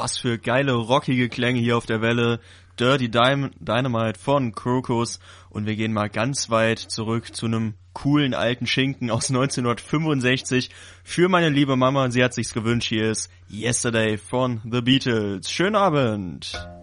was für geile, rockige Klänge hier auf der Welle. Dirty Dynamite von Krokus. Und wir gehen mal ganz weit zurück zu einem coolen alten Schinken aus 1965. Für meine liebe Mama, sie hat sich's gewünscht, hier ist Yesterday von The Beatles. Schönen Abend!